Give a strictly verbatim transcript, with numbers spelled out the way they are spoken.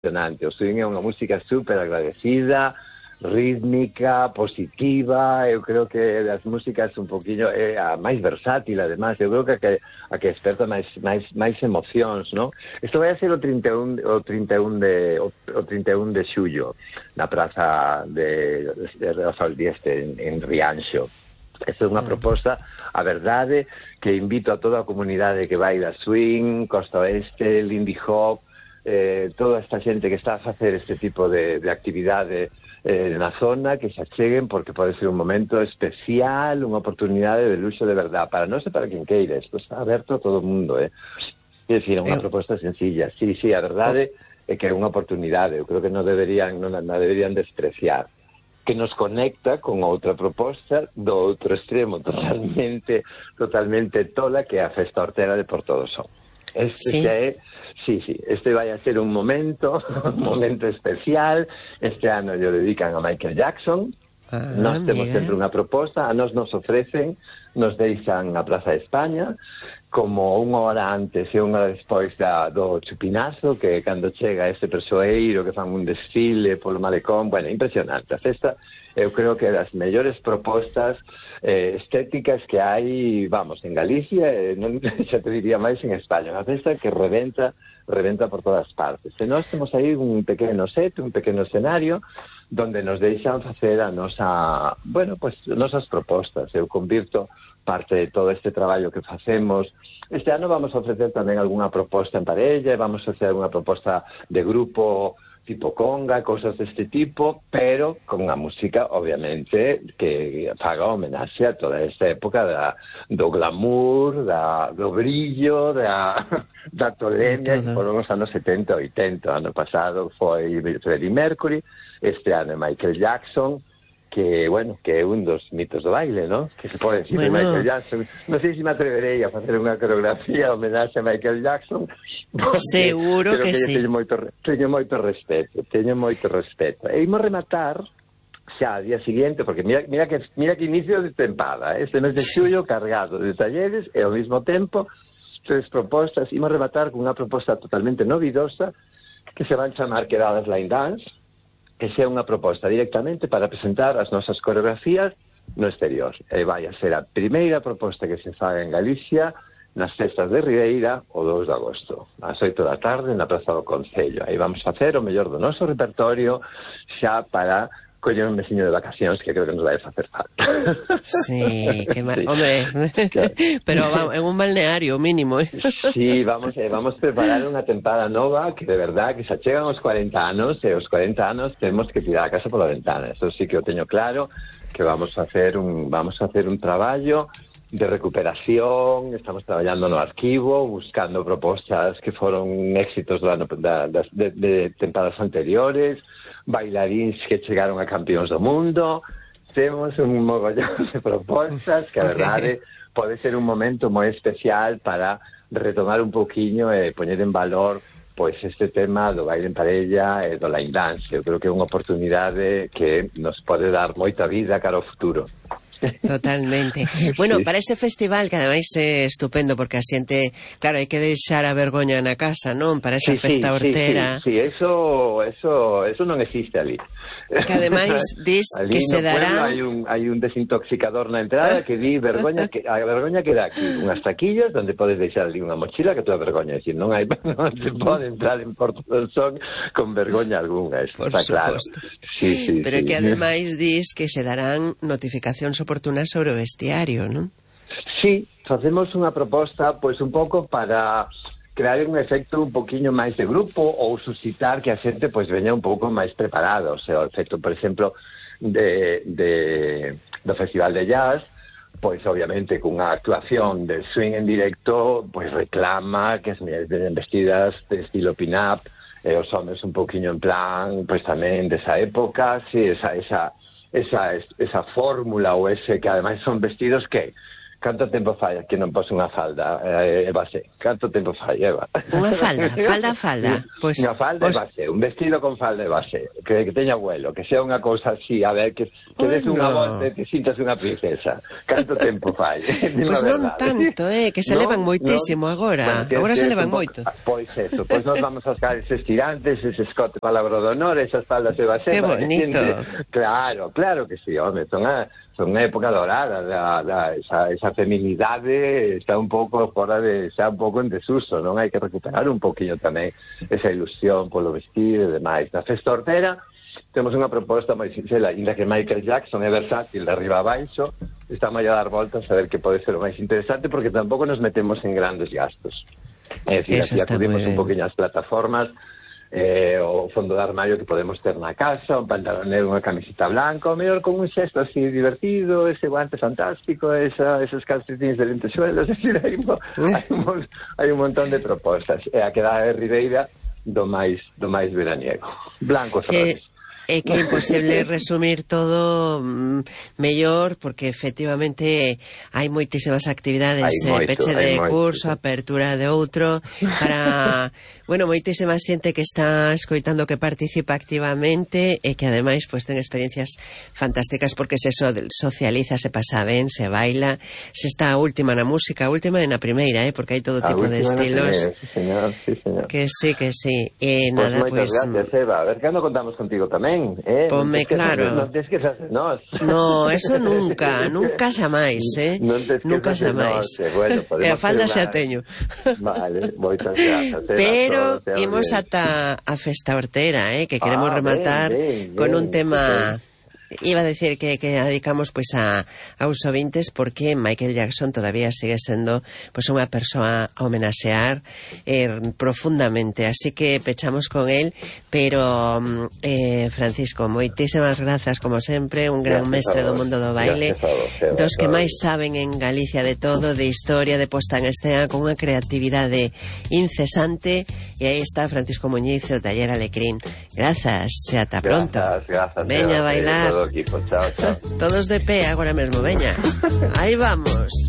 impresionante. O swing é unha música super agradecida, rítmica, positiva. Eu creo que das músicas un poquinho é a máis versátil, además. Eu creo que a que, a que desperta máis, máis, máis emocións, ¿no? Isto vai a ser o trinta e un, o trinta e un de o, o trinta e un de xullo na praza de, de Rafael Dieste en, en Rianxo. Esta é unha proposta, a verdade, que invito a toda a comunidade que vai da swing, Costa Oeste, Lindy Hop, eh, toda esta xente que está a facer este tipo de, de actividade eh, na zona, que se acheguen, porque pode ser un momento especial, unha oportunidade de luxo de verdad, para non sei para quen queira, isto está aberto a todo o mundo, eh? É dicir, unha proposta sencilla. Sí, sí, a verdade é que é unha oportunidade, eu creo que non deberían, non, non deberían despreciar, que nos conecta con outra proposta do outro extremo totalmente totalmente tola, que é a Festa Hortera de Portodosón. Este sí. xa é, sí, sí, este vai a ser un momento, un momento especial. Este ano lle dedican a Michael Jackson. Ah, nós temos mira. sempre unha proposta, a nos nos ofrecen, nos deixan a Plaza de España, como unha hora antes e unha hora despois da, do chupinazo, que cando chega este persoeiro, que fan un desfile polo malecón, bueno, impresionante. A festa, eu creo que é das mellores propostas eh, estéticas que hai, vamos, en Galicia, eh, non xa te diría máis en España. Unha festa que reventa, reventa por todas partes. E nós temos aí un pequeno set, un pequeno escenario, donde nos deixan facer a nosa, bueno, pues, nosas propostas. Eu convirto parte de todo este traballo que facemos. Este ano vamos a ofrecer tamén algunha proposta en parella, vamos a hacer unha proposta de grupo tipo conga, cosas deste tipo, pero con unha música, obviamente, que faga homenaxe a toda esta época da, do glamour, da, do brillo, da, da tolemia, que foron os anos setenta e oitenta. O ano pasado foi Freddie Mercury, este ano é Michael Jackson, que, bueno, que é un dos mitos do baile, ¿no? Que se pode decir bueno. de Michael Jackson. Non sei se me atreverei a facer unha coreografía homenaxe a Michael Jackson. Porque, seguro que, que sí. Teño moito, teño moito respeto, teño moito respeto. E imos rematar xa a día siguiente, porque mira, mira, que, mira que inicio de tempada, ¿eh? Este mes de xullo cargado de talleres e ao mesmo tempo tres propostas. Imos rematar con unha proposta totalmente novidosa que se van chamar Quedadas Line Dance, que sea unha proposta directamente para presentar as nosas coreografías no exterior. E vai a ser a primeira proposta que se faga en Galicia nas festas de Ribeira o dous de agosto, ás oito da tarde na Praza do Concello. Aí vamos a facer o mellor do noso repertorio xa para coller un veciño de vacacións que creo que nos vai a facer falta. Sí, que mal... sí. Hombre, claro. Pero vamos, en un balneario mínimo, ¿eh? Sí, vamos, eh, vamos preparar unha tempada nova que de verdad que se achegan os cuarenta anos e os cuarenta anos temos que tirar a casa pola ventana. Eso sí que o teño claro, que vamos a hacer un vamos a hacer un traballo de recuperación. Estamos traballando no arquivo, buscando propostas que foron éxitos do ano, da, das, de, de tempadas anteriores, bailaríns que chegaron a campións do mundo. Temos un mogollón de propostas que a verdade pode ser un momento moi especial para retomar un pouquiño e poñer en valor pois este tema do baile en parella e do line dance. Eu creo que é unha oportunidade que nos pode dar moita vida cara ao futuro. Totalmente. Bueno, sí. Para ese festival, que ademais é estupendo, porque a xente, claro, hai que deixar a vergoña na casa, non? Para esa sí, festa sí, hortera. Sí, sí, sí, eso, eso, eso non existe ali. Que ademais dis que no se dará... Hai un, hai un desintoxicador na entrada que di vergoña, que a vergoña que dá aquí unhas taquillas onde podes deixar ali unha mochila que toda vergoña, é dicir, non hai non se pode entrar en Portodosón con vergoña algunha, eso está claro. Sí, sí, pero sí. que ademais dis que se darán notificacións oportunas sobre o vestiario, non? Sí, facemos unha proposta pois un pouco para crear un efecto un poquinho máis de grupo ou suscitar que a xente pois veña un pouco máis preparada. O sea, o efecto, por exemplo, de, de, do Festival de Jazz, pois obviamente cunha actuación de swing en directo, pois reclama que as mulleres veñan vestidas de estilo pin-up, e os homes un poquinho en plan, pois tamén desa época, sí, esa, esa, esa, esa fórmula ou ese que ademais son vestidos que Canto tempo fai que non pos unha falda, eh, Eva sé? Canto tempo fai, Eva? Unha falda, falda, falda. Pues, unha falda pues... e base, un vestido con falda e base, que, que teña vuelo, que sea unha cousa así, a ver, que, que des unha volta e te sintas unha princesa. Canto tempo fai? Pois pues non tanto, eh, que se no, levan moitísimo no, agora. Bueno, agora se levan moito. Pois eso, pois nos vamos a sacar eses tirantes, ese escote palabra de honor, esas faldas e base. Que bonito. Claro, claro que sí, home, son a... son unha época dorada, da, da, esa, esa feminidade está un pouco fora de, xa un pouco en desuso, non? Hai que recuperar un poquinho tamén esa ilusión polo vestido e demais. Na Festa Hortera temos unha proposta moi sinxela, inda que Michael Jackson é versátil de arriba a baixo, está moi a dar voltas a ver que pode ser o máis interesante, porque tampouco nos metemos en grandes gastos. É dicir, así acudimos un poquinho ás plataformas, Eh, o fondo de armario que podemos ter na casa, un pantalón negro, unha camiseta blanca, o mellor con un xesto así divertido, ese guante fantástico, esa, esos calcetines de lentejuelas, es decir, hai, mo, hai, un, hai un montón de propostas, e a quedar de Ribeira do máis, do máis veraniego, blancos flores. É que é imposible resumir todo mm, mellor, porque efectivamente hai moitísimas actividades, eh, peche de curso, moito. Apertura de outro, para, bueno, moitísima xente que está escoitando, que participa activamente e que ademais pues, ten experiencias fantásticas, porque se so, socializa, se pasa ben, se baila, se está a última na música, a última e na primeira, eh, porque hai todo tipo de estilos. Sí, señor, sí, señor. Que sí, que sí. E pues nada, moitas pues, gracias, Eva. A ver, cando contamos contigo tamén. Eh? Ponme claro. Non te esquezas de nós. No, eso nunca, nunca xa máis, eh? Non te nunca xa máis. Eh, bueno, e a falda xa teño. Vale, moitas grazas. Pero imos ata a Festa Hortera, eh? Que queremos ah, rematar ben, ben, con un tema... Ben. Iba a decir que, que dedicamos pues a, a os ouvintes, porque Michael Jackson todavía sigue sendo pues unha persoa a homenaxear eh, profundamente, así que pechamos con él, pero eh, Francisco, moitísimas grazas como sempre, un gran gracias mestre do mundo do baile, vos, dos que máis saben en Galicia de todo, de historia, de posta en escena, con unha creatividade incesante, e aí está Francisco Muñiz, o Taller Alecrín. Grazas, e ata pronto. Grazas, grazas. Veña a bailar. Equipo. Chao, chao. Todos de pé agora mesmo, veña. Aí vamos.